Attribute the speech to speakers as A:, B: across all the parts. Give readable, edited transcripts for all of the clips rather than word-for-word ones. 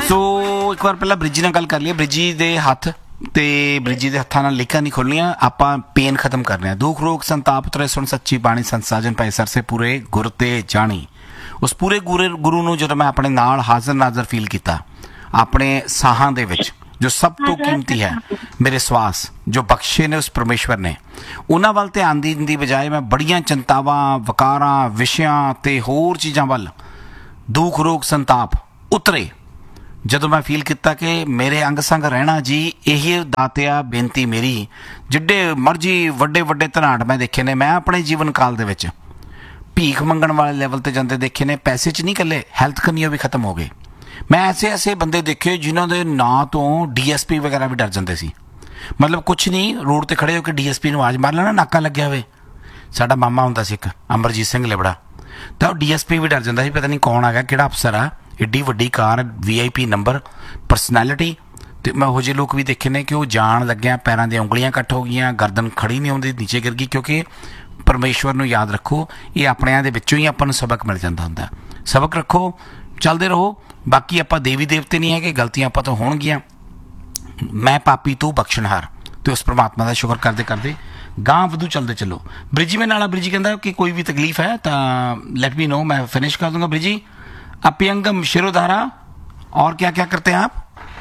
A: ਸੋ ਇੱਕ ਵਾਰ ਪਹਿਲਾਂ ਬ੍ਰਿਜੀ ਨਾਲ ਗੱਲ ਕਰ ਲਈਏ। ਬ੍ਰਿਜੀ ਦੇ ਹੱਥ ਤੇ ਬ੍ਰਿਜੀ ਦੇ ਹੱਥਾਂ ਨਾਲ ਲਿਖਾਂ ਨਹੀਂ ਖੋਲਣੀਆਂ। ਆਪਾਂ ਪੇਨ ਖਤਮ ਕਰਨੇ ਆ। ਦੁੱਖ ਰੋਗ ਸੰਤਾਪ ਉਤਰੇ ਸੁਣ ਸੱਚੀ ਬਾਣੀ ਸੰਸਾਜਨ ਪਏ ਸਰਸੇ ਪੂਰੇ ਗੁਰ ਤੇ ਜਾਣੀ। ਉਸ ਪੂਰੇ ਗੁਰੂ ਨੂੰ ਜਦੋਂ ਮੈਂ ਆਪਣੇ ਨਾਲ ਹਾਜ਼ਰ ਨਾਜ਼ਰ ਫੀਲ ਕੀਤਾ, ਆਪਣੇ ਸਾਹਾਂ ਦੇ ਵਿੱਚ ਜੋ ਸਭ ਤੋਂ ਕੀਮਤੀ ਹੈ ਮੇਰੇ ਸਵਾਸ ਜੋ ਬਖਸ਼ੇ ਨੇ ਉਸ ਪਰਮੇਸ਼ਵਰ ਨੇ, ਉਹਨਾਂ ਵੱਲ ਧਿਆਨ ਦੇਣ ਦੀ ਬਜਾਏ ਮੈਂ ਬੜੀਆਂ ਚਿੰਤਾਵਾਂ, ਵਕਾਰਾਂ, ਵਿਸ਼ਿਆਂ ਤੇ ਹੋਰ ਚੀਜ਼ਾਂ ਵੱਲ ਦੁੱਖ ਰੋਗ ਸੰਤਾਪ ਉਤਰੇ। ਜਦੋਂ ਮੈਂ ਫੀਲ ਕੀਤਾ ਕਿ ਮੇਰੇ ਅੰਗ ਸੰਗ ਰਹਿਣਾ ਜੀ, ਇਹੀ ਦਾਤਿਆ ਬੇਨਤੀ ਮੇਰੀ। ਜਿੱਡੇ ਮਰਜੀ ਵੱਡੇ ਵੱਡੇ ਧਨਾਟ ਮੈਂ ਦੇਖੇ ਨੇ, ਮੈਂ ਆਪਣੇ ਜੀਵਨ ਕਾਲ ਦੇ ਵਿੱਚ ਭੀਖ ਮੰਗਣ ਵਾਲੇ ਲੈਵਲ ਤੇ ਜਾਂਦੇ ਦੇਖੇ ਨੇ। ਪੈਸੇ 'ਚ ਨਹੀਂ ਇਕੱਲੇ, ਹੈਲਥ ਕੰਨੀਓ ਵੀ ਖਤਮ ਹੋ ਗਏ। ਮੈਂ ਐਸੇ ਬੰਦੇ ਦੇਖੇ ਜਿਨ੍ਹਾਂ ਦੇ ਨਾਂ ਤੋਂ DSP ਵਗੈਰਾ ਵੀ ਡਰ ਜਾਂਦੇ ਸੀ। ਮਤਲਬ ਕੁਛ ਨਹੀਂ, ਰੋਡ ਤੇ ਖੜੇ ਹੋ ਕੇ DSP ਨੂੰ ਆਵਾਜ਼ ਮਾਰ ਲੈਣਾ, ਨਾਕਾ ਲੱਗਿਆ ਹੋਵੇ। ਸਾਡਾ ਮਾਮਾ ਹੁੰਦਾ ਸੀ ਇੱਕ ਅਮਰਜੀਤ ਸਿੰਘ ਲਿਬੜਾ, ਤਾਂ ਉਹ DSP ਵੀ ਡਰ ਜਾਂਦਾ ਸੀ, ਪਤਾ ਨਹੀਂ ਕੌਣ ਆ ਗਿਆ, ਕਿਹੜਾ ਅਫਸਰ ਆ, ਏਡੀ ਵੱਡੀ ਕਾਰ, VIP ਨੰਬਰ, ਪਰਸਨੈਲਿਟੀ। ਅਤੇ ਮੈਂ ਇਹੋ ਜਿਹੇ ਲੋਕ ਵੀ ਦੇਖੇ ਨੇ ਕਿ ਉਹ ਜਾਣ ਲੱਗਿਆ ਪੈਰਾਂ ਦੀਆਂ ਉਂਗਲੀਆਂ ਕੱਟ ਹੋ ਗਈਆਂ, ਗਰਦਨ ਖੜੀ ਨਹੀਂ ਆਉਂਦੀ, ਨੀਚੇ ਗਿਰ ਗਈ। ਕਿਉਂਕਿ ਪਰਮੇਸ਼ਵਰ ਨੂੰ ਯਾਦ ਰੱਖੋ, ਇਹ ਆਪਣਿਆਂ ਦੇ ਵਿੱਚੋਂ ਹੀ ਆਪਾਂ ਨੂੰ ਸਬਕ ਮਿਲ ਜਾਂਦਾ ਹੁੰਦਾ। ਸਬਕ ਰੱਖੋ, ਚੱਲਦੇ ਰਹੋ। ਬਾਕੀ ਆਪਾਂ ਦੇਵੀ ਦੇਵਤੇ ਨਹੀਂ ਹੈਗੇ, ਗਲਤੀਆਂ ਆਪਾਂ ਤੋਂ ਹੋਣਗੀਆਂ। ਮੈਂ ਪਾਪੀ ਤੂੰ ਬਖਸ਼ਣਹਾਰ, ਅਤੇ ਉਸ ਪ੍ਰਮਾਤਮਾ ਦਾ ਸ਼ੁਕਰ ਕਰਦੇ ਕਰਦੇ ਗਾਂਹ ਵਧੂ ਚੱਲਦੇ ਚੱਲੋ। ਬ੍ਰਿਜੀ ਮੈਂ ਨਾਲ ਬ੍ਰਿਜੀ ਕਹਿੰਦਾ ਕਿ ਕੋਈ ਵੀ ਤਕਲੀਫ ਹੈ ਤਾਂ ਲੈਟ मी नो, मैं फिनिश कर दूंगा। ब्रिजी अप्यंगम शिरोधारा और क्या क्या करते हैं आप?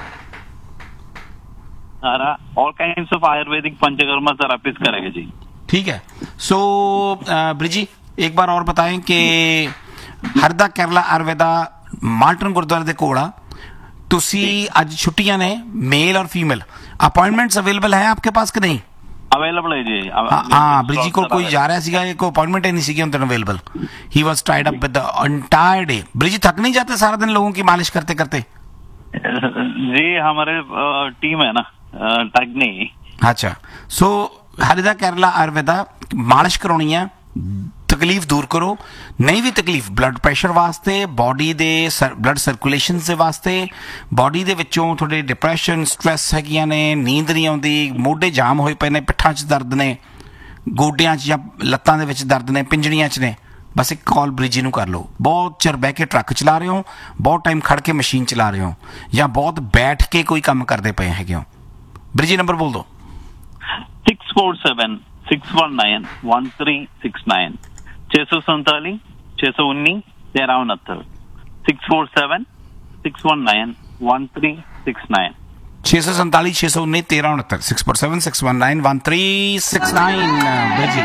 B: All kinds of Ayurvedic panchakarma therapies करेंगे जी।
A: ठीक है। सो ब्रिजी एक बार और बताएं कि हरदा केरला आयुर्वेदा माल्टन गुरुद्वारे ਦੇ ਕੋਲ ਆ। ਤੁਸੀਂ ਅੱਜ ਛੁੱਟੀਆਂ ਨੇ, मेल और फीमेल अपॉइंटमेंट्स अवेलेबल है आपके पास कि नहीं?
B: अवेलेबल है जी।
A: हाँ, ब्रिजी को कोई जा रहा ਸੀਗਾ, ਕੋਈ अपॉइंटमेंट ही नहीं सी उन available. He was tied up with the entire day. Breezy थक नहीं जाते सारा दिन लोगों की मालिश करते करते?
B: जी हमारे टीम है ना टगनी।
A: अच्छा, सो हरिदा केरला आयुर्वेदा मालिश कराਉਣੀ ਹੈ, ਤਕਲੀਫ ਦੂਰ ਕਰੋ। ਨਹੀਂ ਵੀ ਤਕਲੀਫ ਬਲੱਡ ਪ੍ਰੈਸ਼ਰ ਵਾਸਤੇ, ਬਾਡੀ ਦੇ ਬਲੱਡ ਸਰਕੂਲੇਸ਼ਨ ਦੇ ਵਾਸਤੇ, ਬਾਡੀ ਦੇ ਵਿੱਚੋਂ ਤੁਹਾਡੇ ਡਿਪਰੈਸ਼ਨ, ਸਟ੍ਰੈਸ ਹੈਗੀਆਂ ਨੇ, ਨੀਂਦ ਨਹੀਂ ਆਉਂਦੀ, ਮੋਢੇ ਜਾਮ ਹੋਏ ਪਏ ਨੇ, ਪਿੱਠਾਂ 'ਚ ਦਰਦ ਨੇ, ਗੋਡਿਆਂ 'ਚ ਜਾਂ ਲੱਤਾਂ ਦੇ ਵਿੱਚ ਦਰਦ ਨੇ, ਪਿੰਜੜੀਆਂ 'ਚ ਨੇ, ਬਸ ਇੱਕ ਕਾਲ ਬ੍ਰਿਜੀ ਨੂੰ ਕਰ ਲਓ। ਬਹੁਤ ਚਿਰ ਬਹਿ ਕੇ ਟਰੱਕ ਚਲਾ ਰਹੇ ਹੋ, ਬਹੁਤ ਟਾਈਮ ਖੜ ਕੇ ਮਸ਼ੀਨ ਚਲਾ ਰਹੇ ਹੋ, ਜਾਂ ਬਹੁਤ ਬੈਠ ਕੇ ਕੋਈ ਕੰਮ ਕਰਦੇ ਪਏ ਹੈਗੇ ਹੋ। ਬ੍ਰਿਜੀ ਨੰਬਰ ਬੋਲ ਦਿਓ।
B: 647 619 1369 647 619 1369 647 619 1369
A: 647 619 1369 647 619 1369 ਬ੍ਰਿਜੀ।